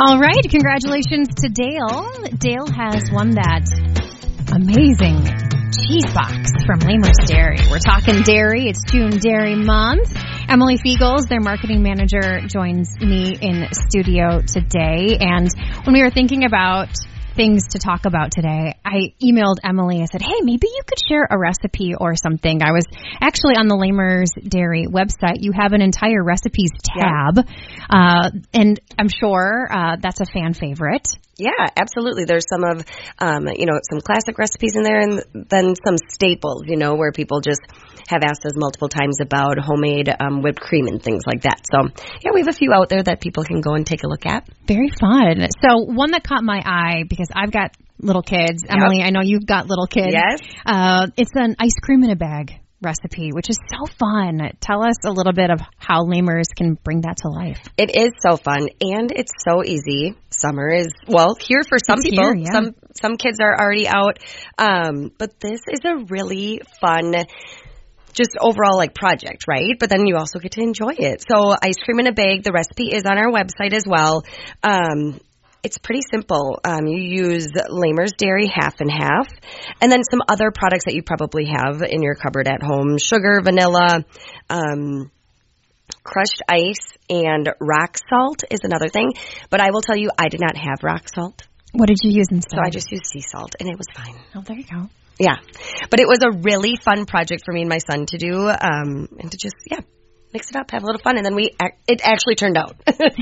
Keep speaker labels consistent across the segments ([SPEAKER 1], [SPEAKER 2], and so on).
[SPEAKER 1] All right, congratulations to Dale. Dale has won that amazing cheese box from Lamer's Dairy. We're talking dairy. It's June Dairy Month. Emily Fiegels, their marketing manager, joins me in studio today. And when we were thinking about things to talk about today, I emailed Emily. I said, hey, maybe you could share a recipe or something. I was actually on the Lamer's Dairy website. You have an entire recipes tab, and I'm sure that's a fan favorite.
[SPEAKER 2] Yeah, absolutely. There's some of, some classic recipes in there, and then some staples, where people just have asked us multiple times about homemade whipped cream and things like that. So, yeah, we have a few out there that people can go and take a look at.
[SPEAKER 1] Very fun. So, one that caught my eye, because I've got little kids. Emily, I know you've got little kids.
[SPEAKER 2] Yes.
[SPEAKER 1] It's an ice cream in a bag recipe, which is so fun. Tell us a little bit of how Lamer's can bring that to life.
[SPEAKER 2] It is so fun, and it's so easy. Summer is, here for some people.
[SPEAKER 1] Here, yeah.
[SPEAKER 2] Some kids are already out, but this is a really fun just overall project, right? But then you also get to enjoy it. So ice cream in a bag, the recipe is on our website as well. It's pretty simple. You use Lamer's Dairy half and half, and then some other products that you probably have in your cupboard at home. Sugar, vanilla, crushed ice, and rock salt is another thing. But I will tell you, I did not have rock salt.
[SPEAKER 1] What did you use instead?
[SPEAKER 2] So I just used sea salt, and it was fine.
[SPEAKER 1] Oh, there you go.
[SPEAKER 2] Yeah. But it was a really fun project for me and my son to do, and to just, mix it up, have a little fun. And then it actually turned out.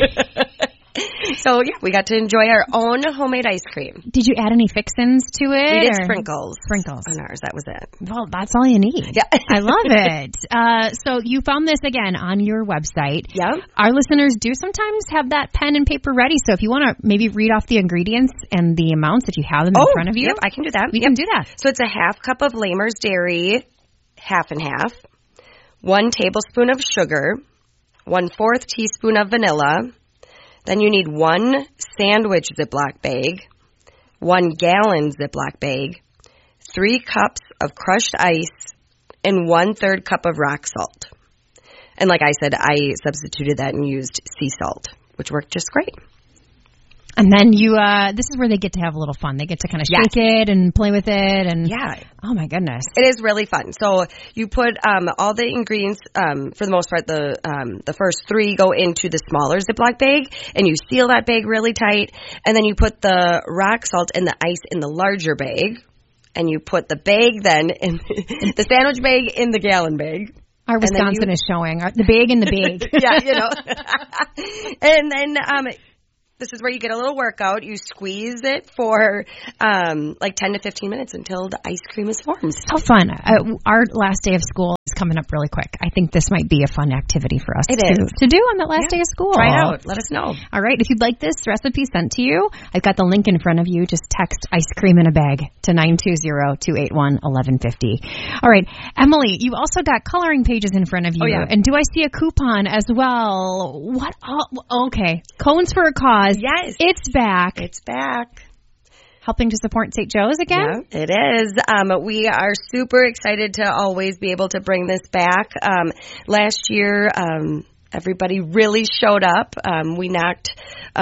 [SPEAKER 2] So, we got to enjoy our own homemade ice cream.
[SPEAKER 1] Did you add any fixins to it?
[SPEAKER 2] We did sprinkles.
[SPEAKER 1] Sprinkles.
[SPEAKER 2] On ours. That was it.
[SPEAKER 1] Well, that's all you need.
[SPEAKER 2] Yeah.
[SPEAKER 1] I love it. So you found this, again, on your website.
[SPEAKER 2] Yeah.
[SPEAKER 1] Our listeners do sometimes have that pen and paper ready. So if you want to maybe read off the ingredients and the amounts, if you have them in front of you.
[SPEAKER 2] Yep, I can do that.
[SPEAKER 1] We can do that.
[SPEAKER 2] So it's a half cup of Lamer's Dairy, half and half, 1 tablespoon of sugar, 1/4 teaspoon of vanilla. Then you need 1 sandwich Ziploc bag, 1 gallon Ziploc bag, 3 cups of crushed ice, and 1/3 cup of rock salt. And like I said, I substituted that and used sea salt, which worked just great.
[SPEAKER 1] And then this is where they get to have a little fun. They get to kind of shake it and play with it. And oh my goodness.
[SPEAKER 2] It is really fun. So you put all the ingredients, for the most part, the first 3 go into the smaller Ziploc bag, and you seal that bag really tight. And then you put the rock salt and the ice in the larger bag, and you put the bag then in the sandwich bag in the gallon bag.
[SPEAKER 1] Our Wisconsin is showing. The bag in the bag.
[SPEAKER 2] And then this is where you get a little workout. You squeeze it for 10 to 15 minutes until the ice cream is formed.
[SPEAKER 1] So fun. Our last day of school is coming up really quick. I think this might be a fun activity for us to do on that last day of school.
[SPEAKER 2] Try it out. Let us know.
[SPEAKER 1] All right. If you'd like this recipe sent to you, I've got the link in front of you. Just text ice cream in a bag to 920-281-1150. All right. Emily, you also got coloring pages in front of you. Oh, yeah. And do I see a coupon as well? What? Okay. Cones for a Cause.
[SPEAKER 2] Yes.
[SPEAKER 1] It's back.
[SPEAKER 2] It's back.
[SPEAKER 1] Helping to support St. Joe's again?
[SPEAKER 2] Yeah, it is. We are super excited to always be able to bring this back. Last year, everybody really showed up. We knocked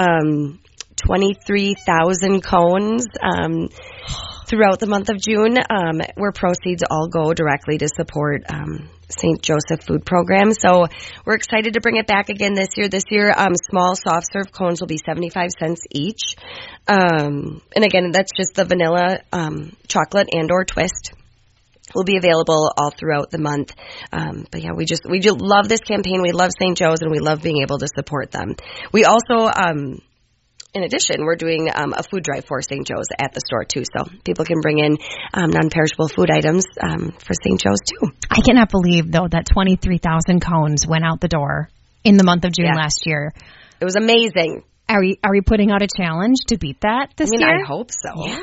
[SPEAKER 2] 23,000 cones throughout the month of June, where proceeds all go directly to support St. Joseph Food Program. So we're excited to bring it back again this year. This year, small soft serve cones will be 75 cents each. And again, that's just the vanilla, chocolate, and or twist. Will be available all throughout the month. But yeah, we just love this campaign. We love St. Joe's, and we love being able to support them. We also, in addition, we're doing a food drive for St. Joe's at the store, too. So people can bring in non-perishable food items for St. Joe's, too.
[SPEAKER 1] I cannot believe, though, that 23,000 cones went out the door in the month of June last year.
[SPEAKER 2] It was amazing.
[SPEAKER 1] Are we putting out a challenge to beat that this year?
[SPEAKER 2] I hope so.
[SPEAKER 1] Yeah.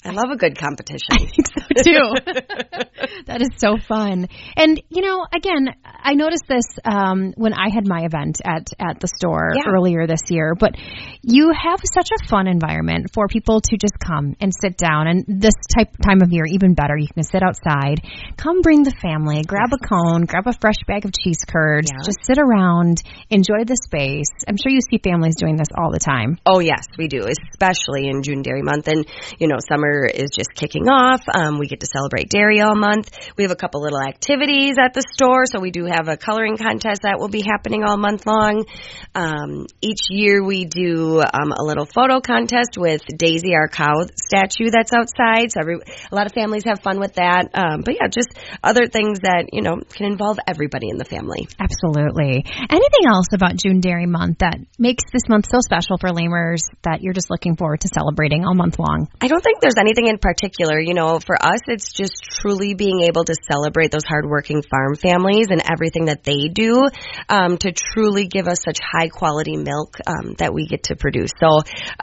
[SPEAKER 2] I love a good competition.
[SPEAKER 1] I think so too. That is so fun. And, again, I noticed this when I had my event at the store earlier this year, but you have such a fun environment for people to just come and sit down. And this time of year, even better, you can sit outside, come bring the family, grab a cone, grab a fresh bag of cheese curds, just sit around, enjoy the space. I'm sure you see families doing this all the time.
[SPEAKER 2] Oh, yes, we do, especially in June Dairy Month. And, summer is just kicking off. We get to celebrate dairy all month. We have a couple little activities at the store. So we do have a coloring contest that will be happening all month long. Each year we do a little photo contest with Daisy, our cow statue that's outside. So a lot of families have fun with that. But yeah, just other things that, can involve everybody in the family.
[SPEAKER 1] Absolutely. Anything else about June Dairy Month that makes this month so special for Lamers that you're just looking forward to celebrating all month long?
[SPEAKER 2] I don't think there's anything in particular. For us, it's just truly being able to celebrate those hardworking farm families and everything that they do to truly give us such high quality milk that we get to produce. So,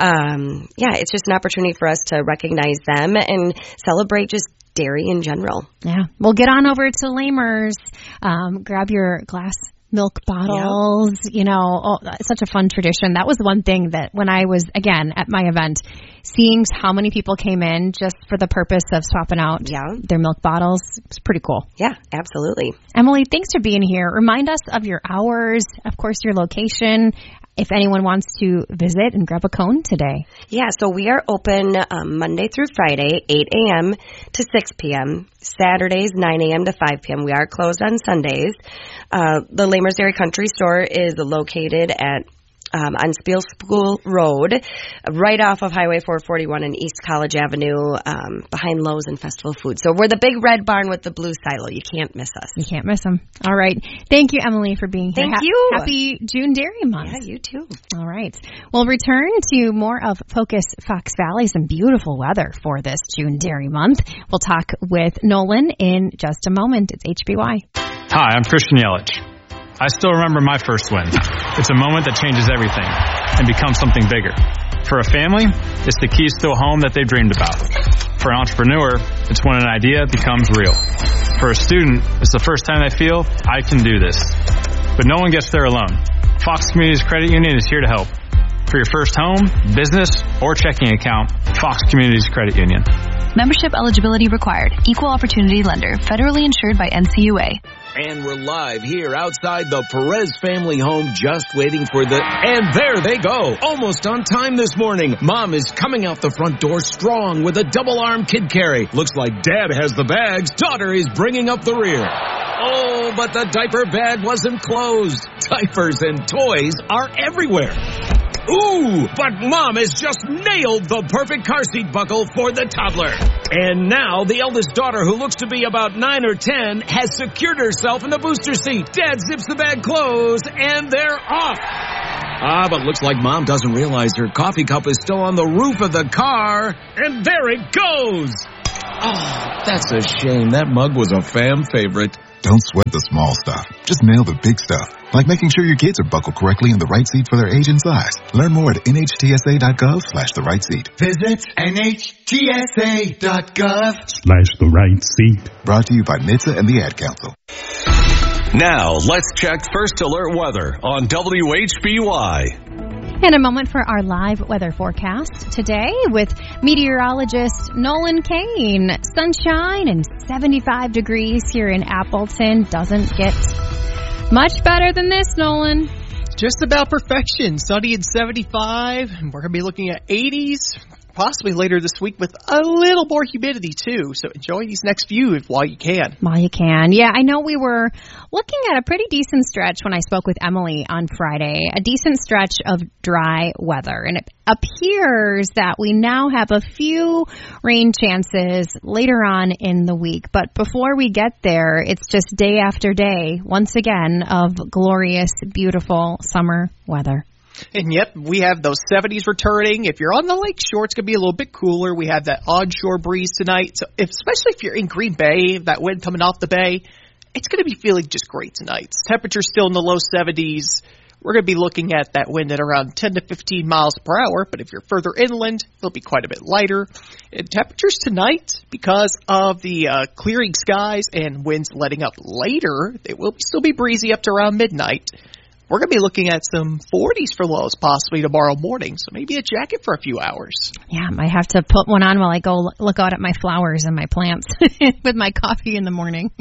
[SPEAKER 2] it's just an opportunity for us to recognize them and celebrate just dairy in general.
[SPEAKER 1] Yeah. Well, get on over to Lamers, grab your glass milk bottles, it's such a fun tradition. That was one thing that when I was, again, at my event, seeing how many people came in just for the purpose of swapping out their milk bottles, it's pretty cool.
[SPEAKER 2] Yeah, absolutely.
[SPEAKER 1] Emily, thanks for being here. Remind us of your hours, of course, your location, if anyone wants to visit and grab a cone today.
[SPEAKER 2] Yeah, so we are open Monday through Friday, 8 a.m. to 6 p.m., Saturdays, 9 a.m. to 5 p.m. We are closed on Sundays. The Lamers Dairy Country Store is located at on Spiel School Road, right off of Highway 441 and East College Avenue, behind Lowe's and Festival Foods. So we're the big red barn with the blue silo. You can't miss us.
[SPEAKER 1] You can't miss them. All right. Thank you, Emily, for being here.
[SPEAKER 2] Thank you.
[SPEAKER 1] Happy June Dairy Month.
[SPEAKER 2] Yeah, you too.
[SPEAKER 1] All right. We'll return to more of Focus Fox Valley, some beautiful weather for this June Dairy Month. We'll talk with Nolan in just a moment. It's HBY.
[SPEAKER 3] Hi, I'm Christian Yelich. I still remember my first win. It's a moment that changes everything and becomes something bigger. For a family, it's the keys to a home that they've dreamed about. For an entrepreneur, it's when an idea becomes real. For a student, it's the first time they feel, I can do this. But no one gets there alone. Fox Communities Credit Union is here to help. For your first home, business, or checking account, Fox Communities Credit Union.
[SPEAKER 4] Membership eligibility required. Equal opportunity lender. Federally insured by NCUA.
[SPEAKER 5] And we're live here outside the Perez family home, just waiting for and there they go. Almost on time this morning. Mom is coming out the front door strong with a double-arm kid carry. Looks like Dad has the bags. Daughter is bringing up the rear. Oh, but the diaper bag wasn't closed. Diapers and toys are everywhere. Ooh, but Mom has just nailed the perfect car seat buckle for the toddler. And now the eldest daughter, who looks to be about 9 or 10, has secured herself in the booster seat. Dad zips the bag closed, and they're off. But looks like Mom doesn't realize her coffee cup is still on the roof of the car. And there it goes. Oh, that's a shame. That mug was a fam favorite.
[SPEAKER 6] Don't sweat the small stuff. Just nail the big stuff. Like making sure your kids are buckled correctly in the right seat for their age and size. Learn more at nhtsa.gov/the right seat.
[SPEAKER 7] Visit nhtsa.gov/the
[SPEAKER 8] right seat.
[SPEAKER 6] Brought to you by NHTSA and the Ad Council.
[SPEAKER 5] Now, let's check First Alert weather on WHBY.
[SPEAKER 1] And a moment for our live weather forecast today with meteorologist Nolan Kane. Sunshine and 75 degrees here in Appleton. Doesn't get much better than this, Nolan.
[SPEAKER 9] Just about perfection. Sunny and 75. We're going to be looking at 80s, possibly later this week with a little more humidity too. So enjoy these next few while you can.
[SPEAKER 1] While you can. Yeah, I know we were looking at a pretty decent stretch when I spoke with Emily on Friday. A decent stretch of dry weather. And it appears that we now have a few rain chances later on in the week. But before we get there, it's just day after day, once again, of glorious, beautiful summer weather.
[SPEAKER 9] And yep, we have those 70s returning. If you're on the lake shore, it's going to be a little bit cooler. We have that onshore breeze tonight. So especially if you're in Green Bay, that wind coming off the bay, it's going to be feeling just great tonight. Temperatures still in the low 70s. we're going to be looking at that wind at around 10 to 15 miles per hour, but if you're further inland, it'll be quite a bit lighter. And temperatures tonight, because of the clearing skies and winds letting up later, it will still be breezy up to around midnight. We're going to be looking at some 40s for lows possibly tomorrow morning, so maybe a jacket for a few hours.
[SPEAKER 1] Yeah, I might have to put one on while I go look out at my flowers and my plants with my coffee in the morning.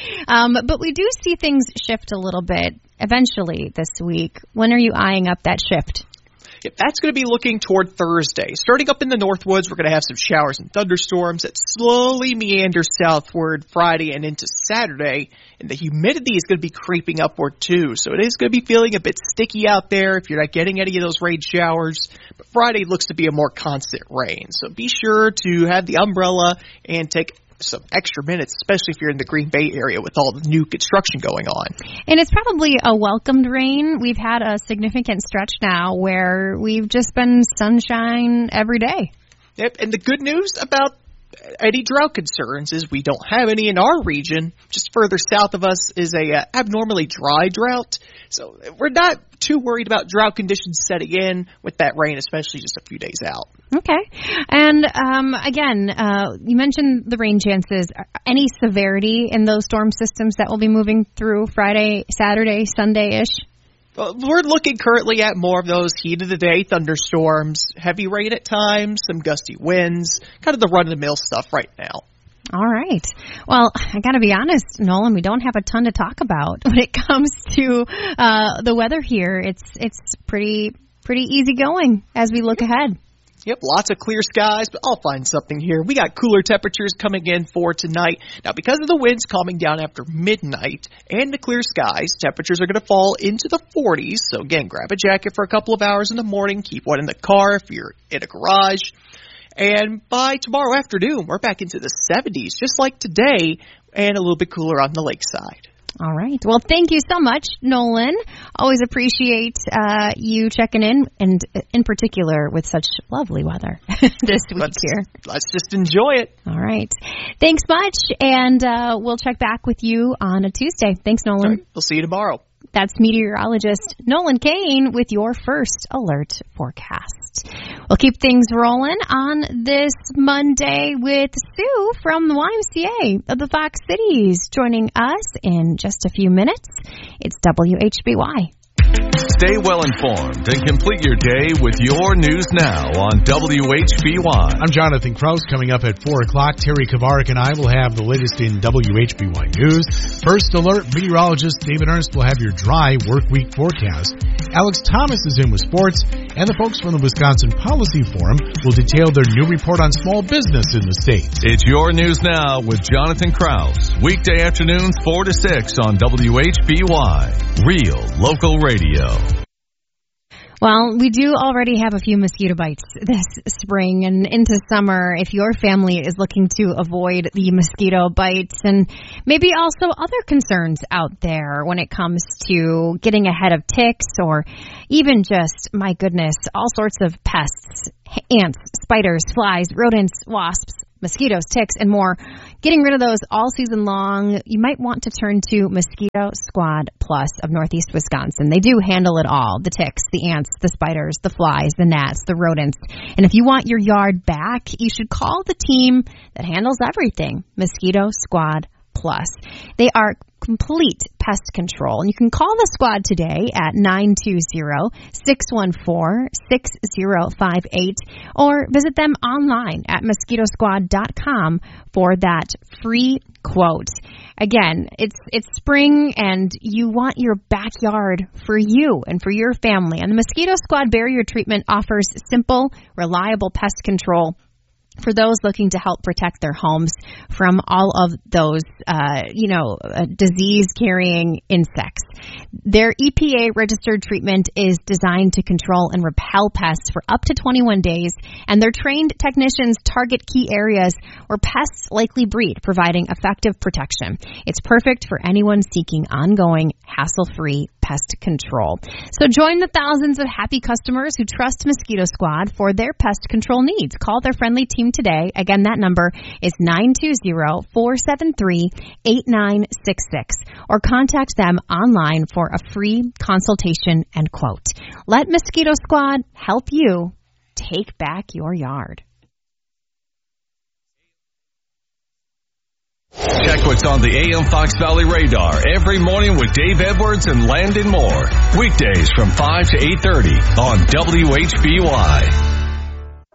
[SPEAKER 1] But we do see things shift a little bit eventually this week. When are you eyeing up that shift?
[SPEAKER 9] That's going to be looking toward Thursday. Starting up in the Northwoods, we're going to have some showers and thunderstorms that slowly meander southward Friday and into Saturday. And the humidity is going to be creeping upward too. So it is going to be feeling a bit sticky out there if you're not getting any of those rain showers. But Friday looks to be a more constant rain. So be sure to have the umbrella and take some extra minutes, especially if you're in the Green Bay area with all the new construction going on.
[SPEAKER 1] And it's probably a welcomed rain. We've had a significant stretch now where we've just been sunshine every day.
[SPEAKER 9] Yep, and the good news about any drought concerns is we don't have any in our region. Just further south of us is a abnormally dry drought. So we're not too worried about drought conditions setting in with that rain, especially just a few days out.
[SPEAKER 1] Okay. And again, you mentioned the rain chances. Any severity in those storm systems that will be moving through Friday, Saturday, Sunday-ish?
[SPEAKER 9] We're looking currently at more of those heat-of-the-day thunderstorms, heavy rain at times, some gusty winds, kind of the run-of-the-mill stuff right now.
[SPEAKER 1] All right. Well, I got to be honest, Nolan, we don't have a ton to talk about when it comes to the weather here. It's pretty easy going as we look ahead.
[SPEAKER 9] Yep, lots of clear skies, but I'll find something here. We got cooler temperatures coming in for tonight. Now, because of the winds calming down after midnight and the clear skies, temperatures are going to fall into the 40s. So, again, grab a jacket for a couple of hours in the morning. Keep one in the car if you're in a garage. And by tomorrow afternoon, we're back into the 70s, just like today, and a little bit cooler on the lakeside.
[SPEAKER 1] All right. Well, thank you so much, Nolan. Always appreciate you checking in, and in particular with such lovely weather this week here.
[SPEAKER 9] Let's just enjoy it.
[SPEAKER 1] All right. Thanks much, and we'll check back with you on a Tuesday. Thanks, Nolan.
[SPEAKER 9] Right. We'll see you tomorrow.
[SPEAKER 1] That's meteorologist Nolan Kane with your first alert forecast. We'll keep things rolling on this Monday with Sue from the YMCA of the Fox Cities joining us in just a few minutes. It's WHBY.
[SPEAKER 7] Stay well informed and complete your day with your news now on WHBY.
[SPEAKER 8] I'm Jonathan Krause. Coming up at 4 o'clock, Terry Kavarik and I will have the latest in WHBY news. First alert, meteorologist David Ernst will have your dry work week forecast. Alex Thomas is in with sports, and the folks from the Wisconsin Policy Forum will detail their new report on small business in the state.
[SPEAKER 7] It's your news now with Jonathan Krause. Weekday afternoons 4 to 6 on WHBY. Real local radio.
[SPEAKER 1] Well, we do already have a few mosquito bites this spring and into summer. If your family is looking to avoid the mosquito bites and maybe also other concerns out there when it comes to getting ahead of ticks or even just, my goodness, all sorts of pests, ants, spiders, flies, rodents, wasps, mosquitoes, ticks, and more. Getting rid of those all season long, you might want to turn to Mosquito Squad Plus of Northeast Wisconsin. They do handle it all. The ticks, the ants, the spiders, the flies, the gnats, the rodents. And if you want your yard back, you should call the team that handles everything, Mosquito Squad Plus. They are complete pest control. And you can call the squad today at 920-614-6058 or visit them online at mosquitosquad.com for that free quote. Again, it's spring and you want your backyard for you and for your family. And the Mosquito Squad Barrier Treatment offers simple, reliable pest control for those looking to help protect their homes from all of those, disease-carrying insects. Their EPA-registered treatment is designed to control and repel pests for up to 21 days, and their trained technicians target key areas where pests likely breed, providing effective protection. It's perfect for anyone seeking ongoing, hassle-free pest control. So join the thousands of happy customers who trust Mosquito Squad for their pest control needs. Call their friendly team team today. Again, that number is 920-473-8966. Or contact them online for a free consultation and quote. Let Mosquito Squad help you take back your yard.
[SPEAKER 7] Check what's on the AM Fox Valley radar every morning with Dave Edwards and Landon Moore. Weekdays from 5 to 8:30 on WHBY.